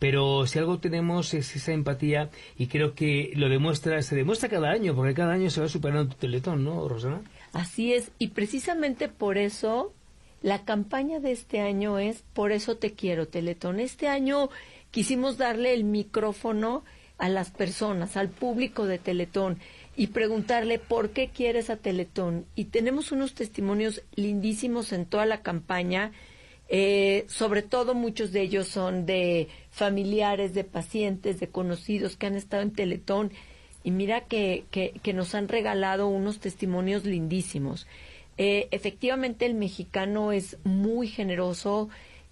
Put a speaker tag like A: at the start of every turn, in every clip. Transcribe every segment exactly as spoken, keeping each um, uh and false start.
A: pero si algo tenemos es esa empatía, y creo que lo demuestra, se demuestra cada año, porque cada año se va superando tu Teletón, ¿no, Rosana?
B: Así es, y precisamente por eso la campaña de este año es Por eso te quiero, Teletón. Este año quisimos darle el micrófono a las personas, al público de Teletón, y preguntarle por qué quieres a Teletón. Y tenemos unos testimonios lindísimos en toda la campaña, eh, sobre todo muchos de ellos son de familiares, de pacientes, de conocidos que han estado en Teletón, y mira que, que, que nos han regalado unos testimonios lindísimos. Eh, efectivamente el mexicano es muy generoso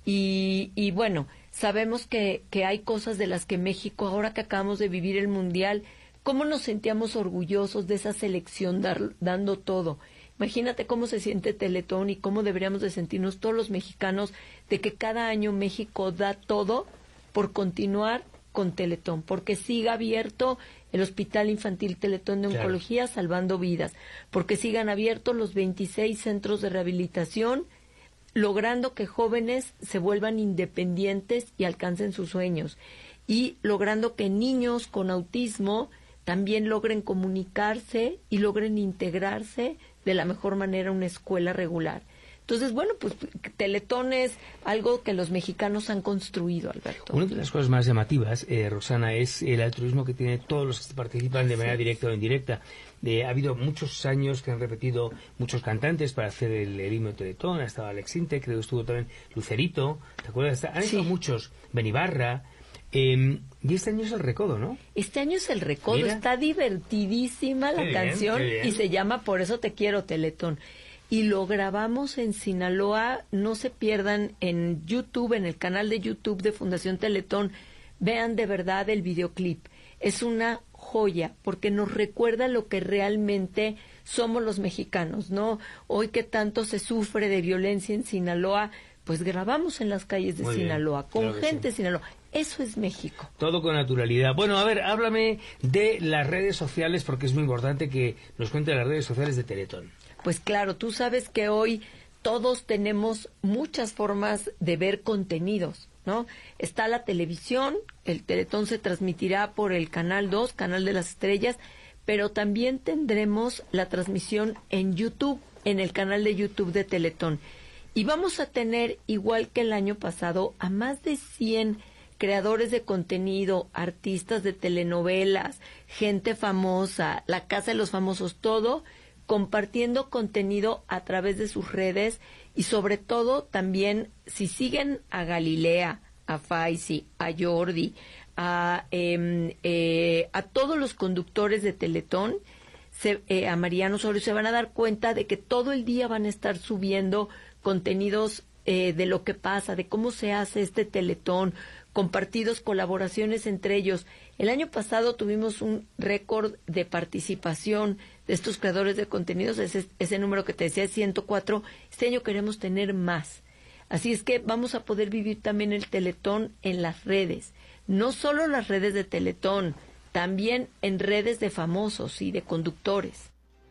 B: y, y bueno, sabemos que, que hay cosas de las que México, ahora que acabamos de vivir el Mundial, cómo nos sentíamos orgullosos de esa selección dar, dando todo. Imagínate cómo se siente Teletón y cómo deberíamos de sentirnos todos los mexicanos de que cada año México da todo por continuar con Teletón, porque siga abierto el Hospital Infantil Teletón de Oncología, claro, salvando vidas, porque sigan abiertos los veintiséis centros de rehabilitación, logrando que jóvenes se vuelvan independientes y alcancen sus sueños, y logrando que niños con autismo también logren comunicarse y logren integrarse de la mejor manera a una escuela regular. Entonces, bueno, pues Teletón es algo que los mexicanos han construido, Alberto.
A: Una de las cosas más llamativas, eh, Rosana, es el altruismo que tienen todos los que participan de manera sí. directa o indirecta. Eh, ha habido muchos años que han repetido muchos cantantes para hacer el, el himno de Teletón. Ha estado Alex Intec, creo que estuvo también Lucerito, ¿te acuerdas? Han sí. estado muchos, Benibarra. Eh, y este año es el Recodo, ¿no?
B: Este año es el Recodo, Mira. Está divertidísima la
A: qué
B: canción
A: bien,
B: y se llama Por eso te quiero, Teletón. Y lo grabamos en Sinaloa, no se pierdan en YouTube, en el canal de YouTube de Fundación Teletón, vean de verdad el videoclip. Es una joya, porque nos recuerda lo que realmente somos los mexicanos, ¿no? Hoy que tanto se sufre de violencia en Sinaloa, pues grabamos en las calles de Muy Sinaloa, bien, con claro gente sí. de Sinaloa. Eso es México.
A: Todo con naturalidad. Bueno, a ver, háblame de las redes sociales, porque es muy importante que nos cuente las redes sociales de Teletón.
B: Pues claro, tú sabes que hoy todos tenemos muchas formas de ver contenidos, ¿no? Está la televisión, el Teletón se transmitirá por el Canal dos, Canal de las Estrellas, pero también tendremos la transmisión en YouTube, en el canal de YouTube de Teletón. Y vamos a tener, igual que el año pasado, a más de cien creadores de contenido, artistas de telenovelas, gente famosa, la Casa de los Famosos, todo compartiendo contenido a través de sus redes, y sobre todo también si siguen a Galilea, a Faisy, a Jordi, a, eh, eh, a todos los conductores de Teletón, se, eh, a Mariano Osorio, se van a dar cuenta de que todo el día van a estar subiendo contenidos eh, de lo que pasa, de cómo se hace este Teletón, compartidos, colaboraciones entre ellos. El año pasado tuvimos un récord de participación de estos creadores de contenidos, ese, ese número que te decía es ciento cuatro, este año queremos tener más. Así es que vamos a poder vivir también el Teletón en las redes, no solo las redes de Teletón, también en redes de famosos y de conductores.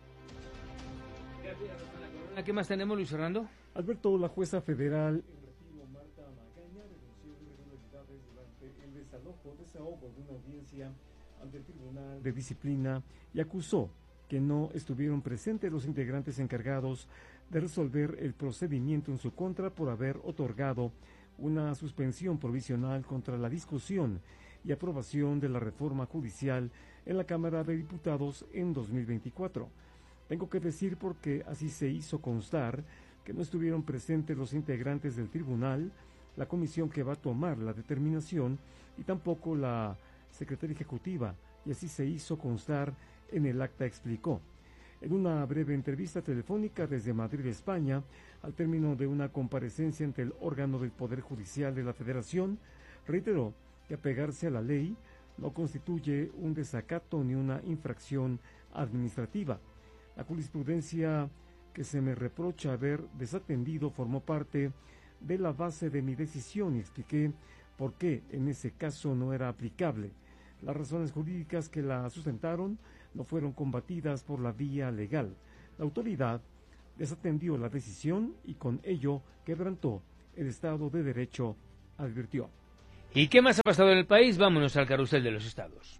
A: ¿Qué más tenemos, Luis Fernando?
C: Alberto, la jueza federal el desalojo, desahogo de una audiencia ante el Tribunal de Disciplina y acusó que no estuvieron presentes los integrantes encargados de resolver el procedimiento en su contra por haber otorgado una suspensión provisional contra la discusión y aprobación de la reforma judicial en la Cámara de Diputados en dos mil veinticuatro. Tengo que decir porque así se hizo constar que no estuvieron presentes los integrantes del tribunal, la comisión que va a tomar la determinación y tampoco la secretaria ejecutiva, y así se hizo constar en el acta, explicó. En una breve entrevista telefónica desde Madrid, España, al término de una comparecencia ante el órgano del Poder Judicial de la Federación, reiteró que apegarse a la ley no constituye un desacato ni una infracción administrativa. La jurisprudencia que se me reprocha haber desatendido formó parte de la base de mi decisión y expliqué por qué en ese caso no era aplicable. Las razones jurídicas que la sustentaron no fueron combatidas por la vía legal. La autoridad desatendió la decisión y con ello quebrantó el Estado de Derecho, advirtió.
A: ¿Y qué más ha pasado en el país? Vámonos al carrusel de los estados.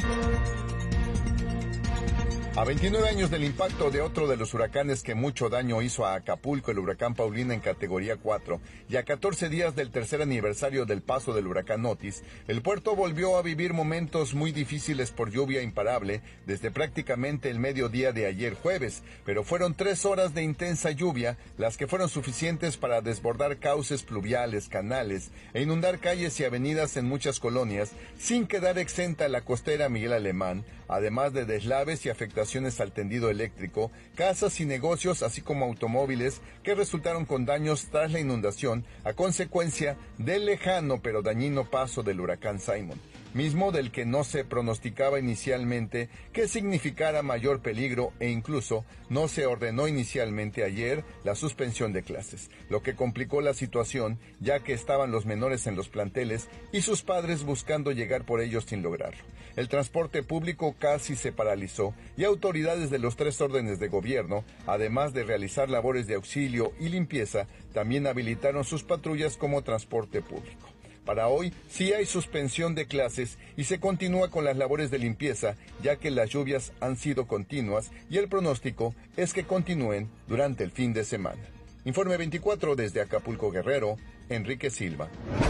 D: A veintinueve años del impacto de otro de los huracanes que mucho daño hizo a Acapulco, el huracán Paulina en categoría cuatro, y a catorce días del tercer aniversario del paso del huracán Otis, el puerto volvió a vivir momentos muy difíciles por lluvia imparable desde prácticamente el mediodía de ayer jueves, pero fueron tres horas de intensa lluvia las que fueron suficientes para desbordar cauces pluviales, canales e inundar calles y avenidas en muchas colonias, sin quedar exenta la costera Miguel Alemán, además de deslaves y afectaciones al tendido eléctrico, casas y negocios, así como automóviles que resultaron con daños tras la inundación a consecuencia del lejano pero dañino paso del huracán Simon, mismo del que no se pronosticaba inicialmente que significara mayor peligro e incluso no se ordenó inicialmente ayer la suspensión de clases, lo que complicó la situación ya que estaban los menores en los planteles y sus padres buscando llegar por ellos sin lograrlo. El transporte público casi se paralizó y autoridades de los tres órdenes de gobierno, además de realizar labores de auxilio y limpieza, también habilitaron sus patrullas como transporte público. Para hoy sí hay suspensión de clases y se continúa con las labores de limpieza, ya que las lluvias han sido continuas y el pronóstico es que continúen durante el fin de semana. Informe veinticuatro desde Acapulco, Guerrero, Enrique Silva.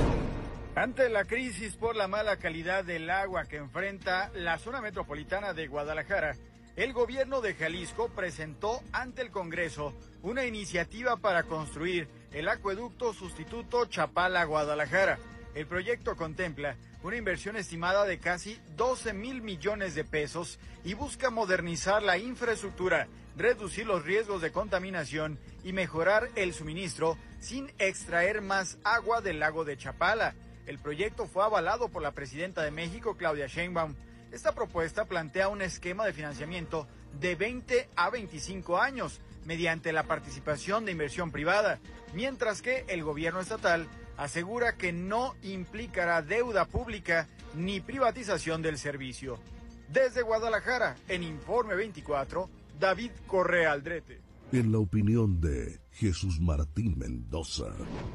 E: Ante la crisis por la mala calidad del agua que enfrenta la zona metropolitana de Guadalajara, el gobierno de Jalisco presentó ante el Congreso una iniciativa para construir el acueducto sustituto Chapala-Guadalajara. El proyecto contempla una inversión estimada de casi doce mil millones de pesos y busca modernizar la infraestructura, reducir los riesgos de contaminación y mejorar el suministro sin extraer más agua del lago de Chapala. El proyecto fue avalado por la presidenta de México, Claudia Sheinbaum. Esta propuesta plantea un esquema de financiamiento de veinte a veinticinco años mediante la participación de inversión privada, mientras que el gobierno estatal asegura que no implicará deuda pública ni privatización del servicio. Desde Guadalajara, en Informe veinticuatro, David Correa Aldrete.
F: En la opinión de Jesús Martín Mendoza.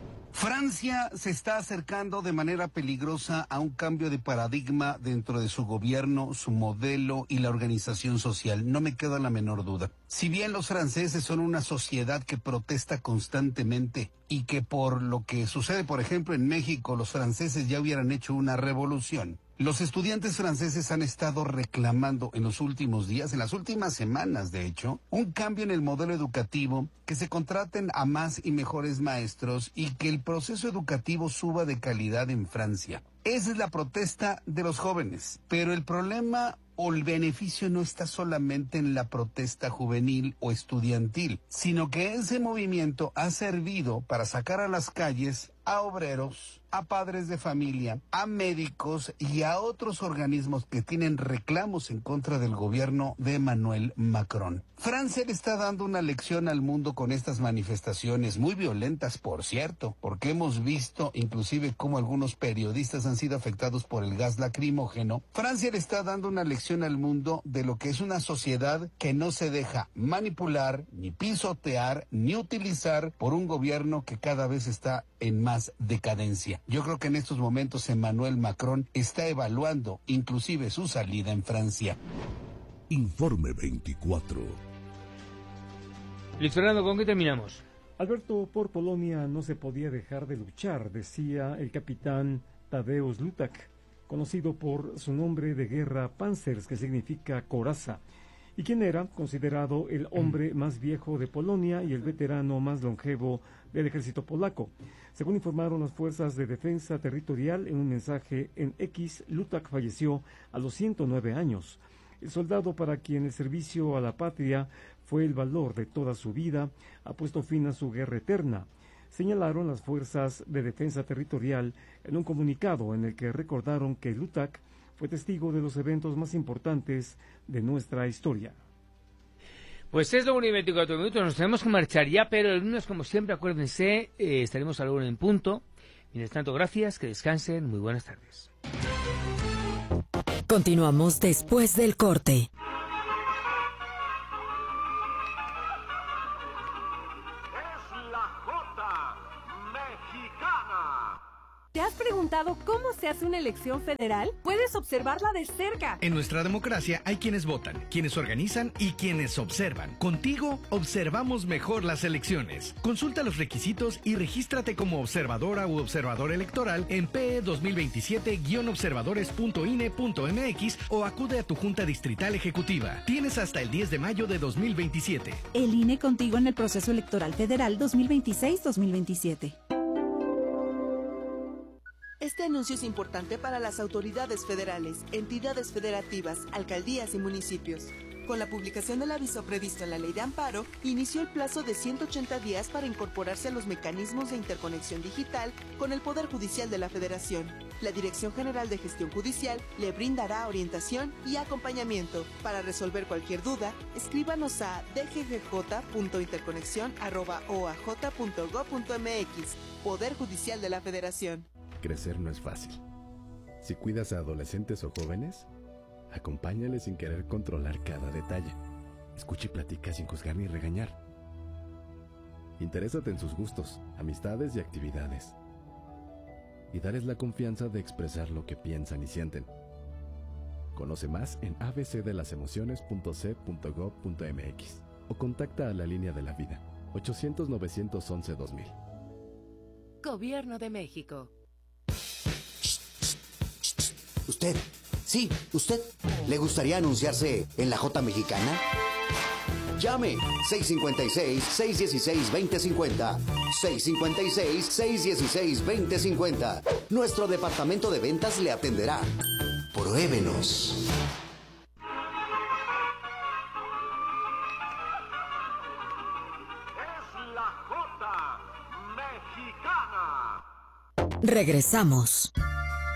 G: Francia se está acercando de manera peligrosa a un cambio de paradigma dentro de su gobierno, su modelo y la organización social. No me queda la menor duda. Si bien los franceses son una sociedad que protesta constantemente y que por lo que sucede, por ejemplo, en México, los franceses ya hubieran hecho una revolución, los estudiantes franceses han estado reclamando en los últimos días, en las últimas semanas de hecho, un cambio en el modelo educativo, que se contraten a más y mejores maestros y que el proceso educativo suba de calidad en Francia. Esa es la protesta de los jóvenes, pero el problema o el beneficio no está solamente en la protesta juvenil o estudiantil, sino que ese movimiento ha servido para sacar a las calles a obreros, a padres de familia, a médicos y a otros organismos que tienen reclamos en contra del gobierno de Emmanuel Macron. Francia le está dando una lección al mundo con estas manifestaciones muy violentas, por cierto, porque hemos visto inclusive cómo algunos periodistas han sido afectados por el gas lacrimógeno. Francia le está dando una lección al mundo de lo que es una sociedad que no se deja manipular, ni pisotear, ni utilizar por un gobierno que cada vez está en más decadencia. Yo creo que en estos momentos Emmanuel Macron está evaluando inclusive su salida en Francia.
F: Informe veinticuatro.
A: Luis Fernando, ¿con qué terminamos?
C: Alberto, por Polonia no se podía dejar de luchar, decía el capitán Tadeusz Lutak, conocido por su nombre de guerra Panzers, que significa coraza, y quien era considerado el hombre más viejo de Polonia y el veterano más longevo del ejército polaco. Según informaron las fuerzas de defensa territorial en un mensaje en X, Lutak falleció a los ciento nueve años. El soldado para quien el servicio a la patria fue el valor de toda su vida ha puesto fin a su guerra eterna, señalaron las fuerzas de defensa territorial en un comunicado en el que recordaron que Lutak fue testigo de los eventos más importantes de nuestra historia.
A: Pues es lo una y veinticuatro minutos, nos tenemos que marchar ya, pero el lunes, como siempre, acuérdense, eh, estaremos a la una en punto. Mientras tanto, gracias, que descansen, muy buenas tardes.
H: Continuamos después del corte.
I: Es la Jota Mexicana. ¿Te has preguntado preguntado cómo se hace una elección federal? Puedes observarla de cerca.
J: En nuestra democracia hay quienes votan, quienes organizan y quienes observan. Contigo observamos mejor las elecciones. Consulta los requisitos y regístrate como observadora u observador electoral en P E dos mil veintisiete guion observadores punto I N E punto M X o acude a tu Junta Distrital Ejecutiva. Tienes hasta el diez de mayo de dos mil veintisiete.
K: El I N E contigo en el proceso electoral federal dos mil veintiséis dos mil veintisiete.
L: Este anuncio es importante para las autoridades federales, entidades federativas, alcaldías y municipios. Con la publicación del aviso previsto en la Ley de Amparo, inició el plazo de ciento ochenta días para incorporarse a los mecanismos de interconexión digital con el Poder Judicial de la Federación. La Dirección General de Gestión Judicial le brindará orientación y acompañamiento. Para resolver cualquier duda, escríbanos a d g g j punto interconexión arroba o a j punto gob punto m x. Poder Judicial de la Federación.
M: Crecer no es fácil. Si cuidas a adolescentes o jóvenes, acompáñales sin querer controlar cada detalle. Escucha y platica sin juzgar ni regañar. Interésate en sus gustos, amistades y actividades. Y darles la confianza de expresar lo que piensan y sienten. Conoce más en a b c de las emociones punto c punto gob punto m x o contacta a la Línea de la Vida ochocientos novecientos once dos mil.
N: Gobierno de México.
O: ¿Usted? Sí, ¿usted? ¿Le gustaría anunciarse en la J Mexicana? Llame seis cinco seis, seis uno seis, dos cero cinco cero, seis cinco seis, seis uno seis, dos cero cinco cero. Nuestro departamento de ventas le atenderá. Pruébenos.
P: Es la J Mexicana.
H: Regresamos.